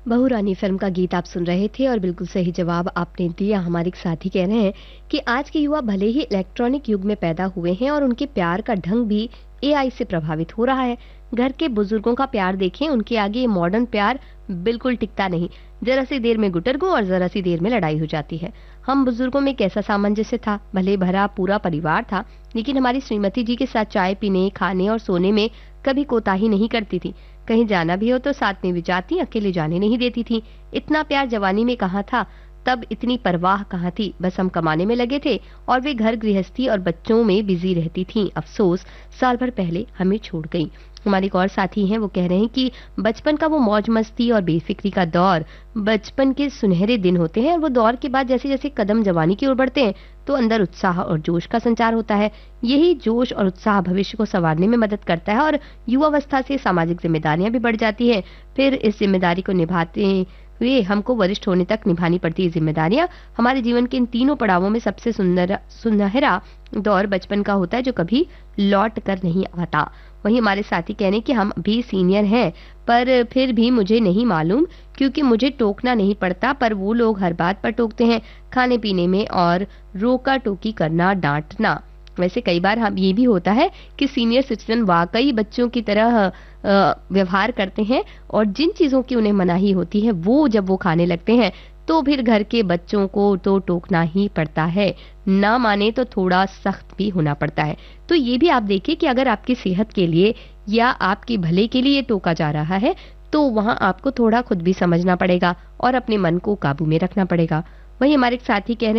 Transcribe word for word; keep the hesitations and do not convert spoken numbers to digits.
बहू रानी फिल्म का गीत आप सुन रहे थे और बिल्कुल सही जवाब आपने दिया। हमारे एक साथी कह रहे हैं कि आज के युवा भले ही इलेक्ट्रॉनिक युग में पैदा हुए हैं और उनके प्यार का ढंग भी एआई से प्रभावित हो रहा है। घर के बुजुर्गों का प्यार देखें, उनके आगे ये मॉडर्न प्यार बिल्कुल टिकता नहीं। जरा सी देर में गुटरगू और जरा सी देर में लड़ाई हो जाती है। हम बुजुर्गों में कैसा सामंजस्य था, भले भरा पूरा परिवार था, लेकिन हमारी श्रीमती जी के साथ चाय पीने, खाने और सोने में कभी कोताही नहीं करती थी। कहीं जाना भी हो तो साथ में भी जाती, अकेले जाने नहीं देती थी। इतना प्यार जवानी में कहाँ था, तब इतनी परवाह कहाँ थी। बस हम कमाने में लगे थे और वे घर गृहस्थी और बच्चों में बिजी रहती थीं। अफसोस साल भर पहले हमें छोड़ गई। हमारे एक और साथी हैं, वो कह रहे हैं कि बचपन का वो मौज मस्ती और बेफिक्री का दौर बचपन के सुनहरे दिन होते हैं और वो दौर के बाद जैसे जैसे कदम जवानी की ओर बढ़ते हैं तो अंदर उत्साह और जोश का संचार होता है। यही जोश और उत्साह भविष्य को संवारने में मदद करता है और युवावस्था से सामाजिक जिम्मेदारियां भी बढ़ जाती हैं। फिर इस जिम्मेदारी को निभाते हुए हमको वरिष्ठ होने तक निभानी पड़ती है जिम्मेदारियां। हमारे जीवन के इन तीनों पड़ावों में सबसे सुंदर सुनहरा दौर बचपन का होता है, जो कभी लौट कर नहीं आता। वहीं हमारे साथी कह रहे हैं कि हम भी सीनियर हैं, पर फिर भी मुझे नहीं मालूम, क्योंकि मुझे टोकना नहीं पड़ता, पर वो लोग हर बात पर टोकते हैं, खाने पीने में और रोका टोकी करना, डांटना। वैसे कई बार हम ये भी होता है कि सीनियर सिटीजन वाकई बच्चों की तरह अ, व्यवहार करते हैं और जिन चीजों की उन्हें मनाही होती है वो जब वो खाने लगते हैं तो फिर घर के बच्चों को तो टोकना ही पड़ता है, ना माने तो थोड़ा सख्त भी होना पड़ता है। तो ये भी आप देखिए कि अगर आपकी सेहत के लिए या आपके भले के लिए टोका जा रहा है तो वहां आपको थोड़ा खुद भी समझना पड़ेगा और अपने मन को काबू में रखना पड़ेगा। वहीं हमारे एक साथी कह रहे